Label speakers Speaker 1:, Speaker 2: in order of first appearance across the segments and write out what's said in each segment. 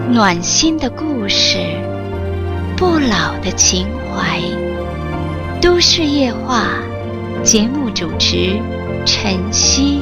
Speaker 1: 暖心的故事，不老的情怀。都市夜话，节目主持晨曦。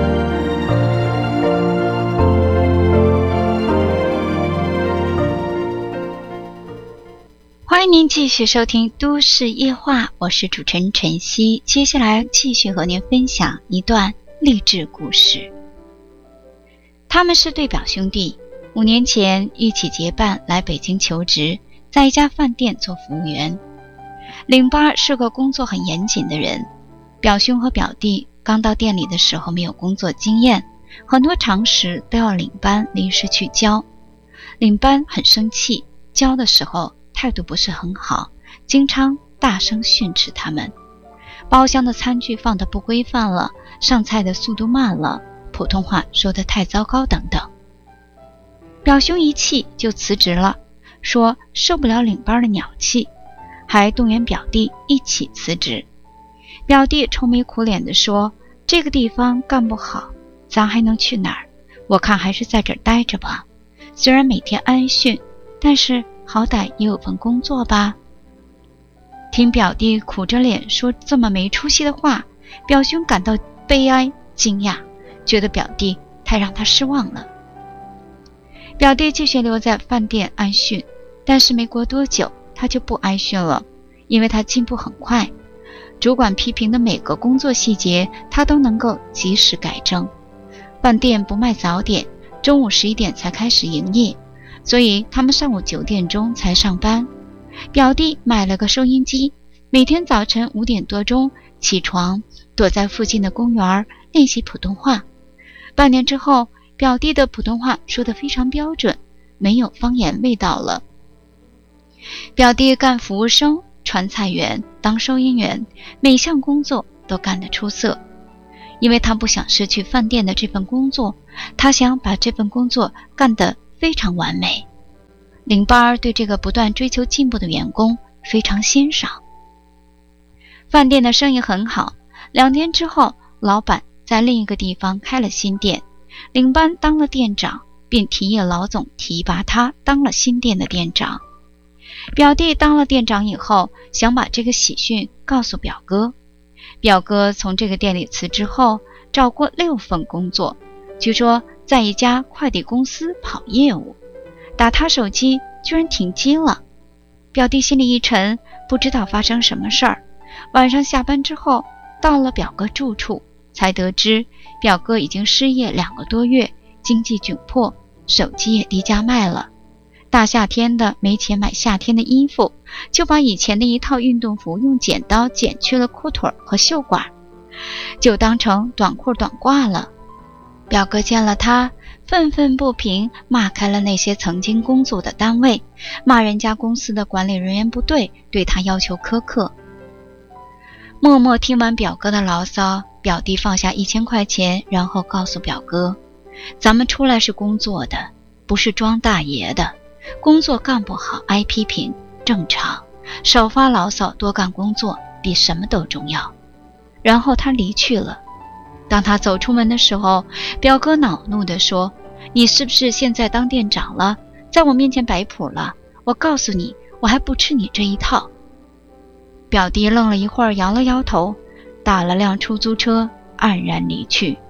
Speaker 1: 欢迎您继续收听都市夜话，我是主持人晨曦。接下来继续和您分享一段励志故事。他们是对表兄弟，5年前一起结伴来北京求职，在一家饭店做服务员。领班是个工作很严谨的人，表兄和表弟刚到店里的时候没有工作经验，很多常识都要领班临时去教。领班很生气，教的时候态度不是很好，经常大声训斥他们。包厢的餐具放得不规范了，上菜的速度慢了，普通话说得太糟糕等等。表兄一气就辞职了，说受不了领班的鸟气，还动员表弟一起辞职。表弟愁眉苦脸地说，这个地方干不好，咱还能去哪儿？我看还是在这儿待着吧，虽然每天挨训，但是好歹也有份工作吧。听表弟苦着脸说这么没出息的话，表兄感到悲哀惊讶，觉得表弟太让他失望了。表弟继续留在饭店挨训，但是没过多久他就不挨训了，因为他进步很快，主管批评的每个工作细节他都能够及时改正。饭店不卖早点，中午11点才开始营业，所以他们上午9点钟才上班。表弟买了个收音机，每天早晨5点多钟起床，躲在附近的公园练习普通话。半年之后，表弟的普通话说得非常标准，没有方言味道了。表弟干服务生、传菜员、当收银员，每项工作都干得出色。因为他不想失去饭店的这份工作，他想把这份工作干得非常完美。领班对这个不断追求进步的员工非常欣赏。饭店的生意很好，2年之后，老板在另一个地方开了新店，领班当了店长，并提议老总提拔他当了新店的店长。表弟当了店长以后，想把这个喜讯告诉表哥。表哥从这个店里辞职后，找过6份工作，据说在一家快递公司跑业务，打他手机居然停机了。表弟心里一沉，不知道发生什么事儿。晚上下班之后，到了表哥住处，才得知表哥已经失业2个多月，经济窘迫，手机也低价卖了。大夏天的没钱买夏天的衣服，就把以前的一套运动服用剪刀剪去了裤腿和袖管，就当成短裤短褂了。表哥见了他，愤愤不平，骂开了那些曾经工作的单位，骂人家公司的管理人员不对，对他要求苛刻。默默听完表哥的牢骚，表弟放下1000块钱，然后告诉表哥，咱们出来是工作的，不是装大爷的，工作干不好挨批评正常，少发牢骚，多干工作比什么都重要。然后他离去了。当他走出门的时候，表哥恼怒地说，你是不是现在当店长了，在我面前摆谱了？我告诉你，我还不吃你这一套。表弟愣了一会儿，摇了摇头，打了辆出租车，黯然离去。